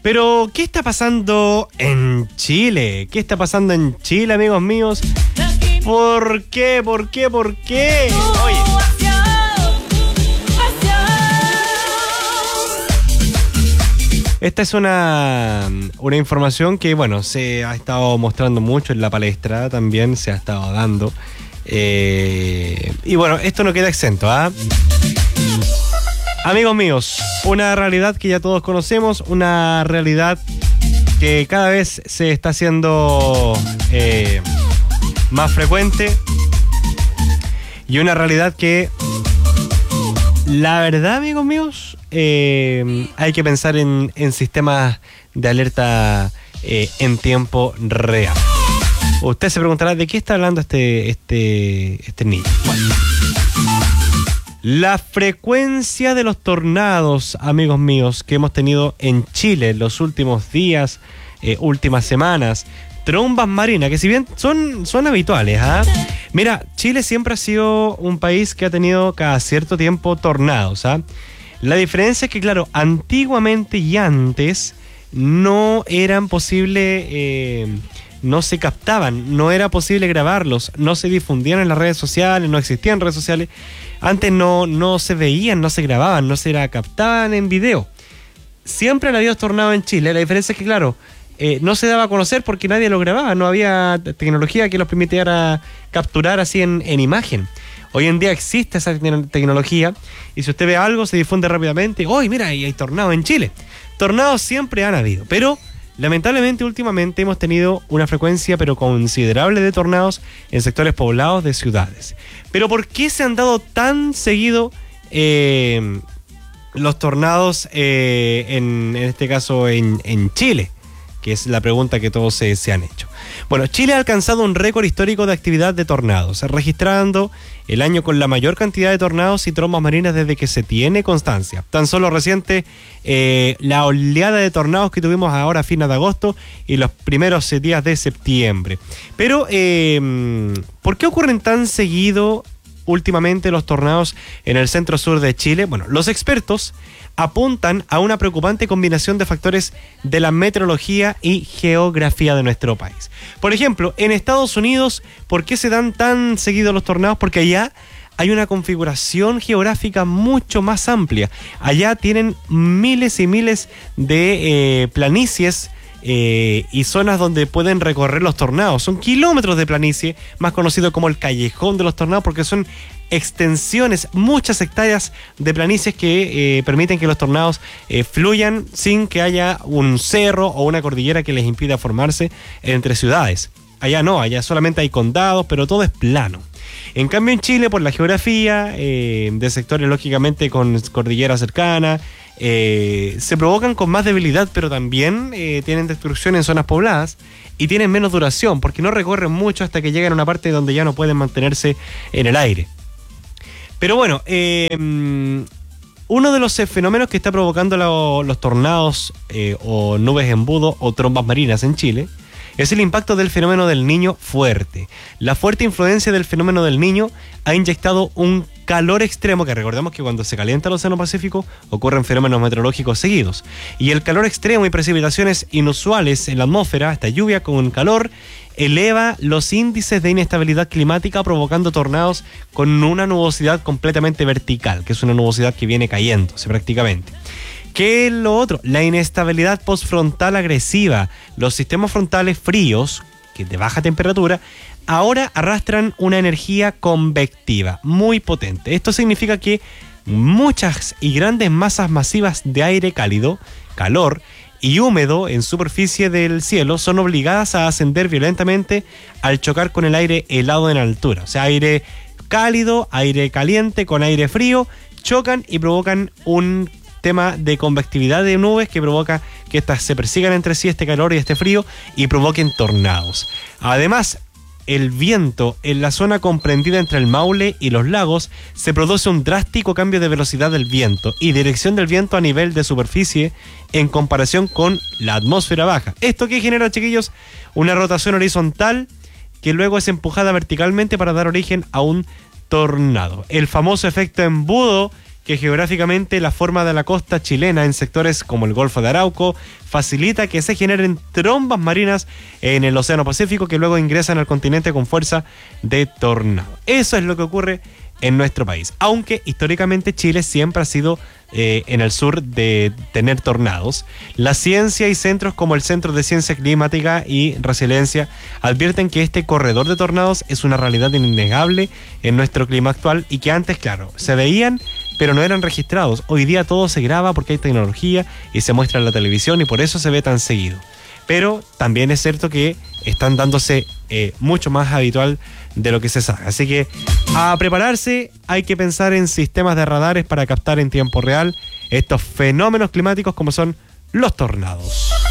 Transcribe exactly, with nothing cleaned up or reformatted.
Pero, ¿qué está pasando en Chile? ¿Qué está pasando en Chile, amigos míos? ¿Por qué? ¿Por qué? ¿Por qué? Oye. Esta es una, una información que, bueno, se ha estado mostrando mucho en la palestra, también se ha estado dando. Eh, y bueno, esto no queda exento, ¿ah? ¿eh? Amigos míos, una realidad que ya todos conocemos, una realidad que cada vez se está haciendo eh, más frecuente y una realidad que, la verdad, amigos míos, eh, hay que pensar en, en sistemas de alerta eh, en tiempo real. Usted se preguntará de qué está hablando este, este, este niño. Bueno. La frecuencia de los tornados, amigos míos, que hemos tenido en Chile en los últimos días, eh, últimas semanas, trombas marinas, que si bien son, son habituales, ¿ah? ¿eh? Mira, Chile siempre ha sido un país que ha tenido cada cierto tiempo tornados, ¿ah? ¿eh? La diferencia es que, claro, antiguamente y antes no eran posible, eh, no se captaban, no era posible grabarlos, no se difundían en las redes sociales, no existían redes sociales. Antes no, no se veían, no se grababan, no se era, captaban en video. Siempre han habido tornados en Chile. La diferencia es que, claro, eh, no se daba a conocer porque nadie lo grababa. No había tecnología que los permitiera capturar así en, en imagen. Hoy en día existe esa te- tecnología y si usted ve algo se difunde rápidamente. ¡Uy, mira, hay, hay tornados en Chile! Tornados siempre han habido, pero lamentablemente últimamente hemos tenido una frecuencia pero considerable de tornados en sectores poblados de ciudades. Pero ¿por qué se han dado tan seguido eh, los tornados eh, en, en este caso en, en Chile? Que es la pregunta que todos se, se han hecho. Bueno, Chile ha alcanzado un récord histórico de actividad de tornados, registrando el año con la mayor cantidad de tornados y trombas marinas desde que se tiene constancia. Tan solo reciente eh, la oleada de tornados que tuvimos ahora a fines de agosto y los primeros días de septiembre. Pero, eh, ¿por qué ocurren tan seguido últimamente los tornados en el centro sur de Chile? Bueno, los expertos apuntan a una preocupante combinación de factores de la meteorología y geografía de nuestro país. Por ejemplo, en Estados Unidos, ¿por qué se dan tan seguidos los tornados? Porque allá hay una configuración geográfica mucho más amplia. Allá tienen miles y miles de eh, planicies Eh, y zonas donde pueden recorrer los tornados. Son kilómetros de planicie, más conocido como el callejón de los tornados, porque son extensiones, muchas hectáreas de planicies que eh, permiten que los tornados eh, fluyan sin que haya un cerro o una cordillera que les impida formarse entre ciudades. Allá no, allá solamente hay condados, pero todo es plano. En cambio en Chile, por la geografía, eh, de sectores lógicamente con cordillera cercana, eh, se provocan con más debilidad, pero también eh, tienen destrucción en zonas pobladas y tienen menos duración, porque no recorren mucho hasta que llegan a una parte donde ya no pueden mantenerse en el aire. Pero bueno, eh, uno de los fenómenos que está provocando lo, los tornados eh, o nubes embudo o trombas marinas en Chile es el impacto del fenómeno del Niño fuerte. La fuerte influencia del fenómeno del Niño ha inyectado un calor extremo, que recordemos que cuando se calienta el Océano Pacífico ocurren fenómenos meteorológicos seguidos. Y el calor extremo y precipitaciones inusuales en la atmósfera, esta lluvia con calor, eleva los índices de inestabilidad climática, provocando tornados con una nubosidad completamente vertical, que es una nubosidad que viene cayéndose prácticamente. ¿Qué es lo otro? La inestabilidad postfrontal agresiva. Los sistemas frontales fríos, que de baja temperatura, ahora arrastran una energía convectiva muy potente. Esto significa que muchas y grandes masas masivas de aire cálido, calor y húmedo en superficie del cielo son obligadas a ascender violentamente al chocar con el aire helado en altura. O sea, aire cálido, aire caliente con aire frío, chocan y provocan un tema de convectividad de nubes que provoca que estas se persigan entre sí, este calor y este frío, y provoquen tornados. Además, el viento en la zona comprendida entre el Maule y los lagos se produce un drástico cambio de velocidad del viento y dirección del viento a nivel de superficie en comparación con la atmósfera baja. ¿Esto qué genera, chiquillos? Una rotación horizontal que luego es empujada verticalmente para dar origen a un tornado. El famoso efecto embudo que geográficamente la forma de la costa chilena en sectores como el Golfo de Arauco facilita que se generen trombas marinas en el Océano Pacífico que luego ingresan al continente con fuerza de tornado. Eso es lo que ocurre en nuestro país, aunque históricamente Chile siempre ha sido eh, en el sur de tener tornados. La ciencia y centros como el Centro de Ciencia Climática y Resiliencia advierten que este corredor de tornados es una realidad innegable en nuestro clima actual y que antes, claro, se veían pero no eran registrados. Hoy día todo se graba porque hay tecnología y se muestra en la televisión y por eso se ve tan seguido. Pero también es cierto que están dándose eh, mucho más habitual de lo que se sabe. Así que a prepararse, hay que pensar en sistemas de radares para captar en tiempo real estos fenómenos climáticos como son los tornados.